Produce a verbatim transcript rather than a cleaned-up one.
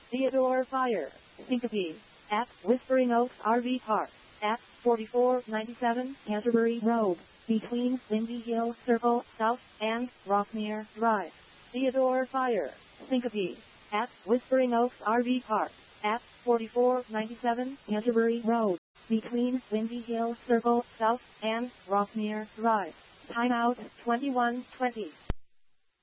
Theodore Fire, Syncope, at Whispering Oaks R V Park, at forty-four ninety-seven Canterbury Road, between Windy Hill Circle South and Rockmere Drive. Theodore Fire, Syncope, at Whispering Oaks R V Park, at forty-four ninety-seven Canterbury Road, between Windy Hill Circle South and Rockmere Drive. Timeout twenty-one twenty.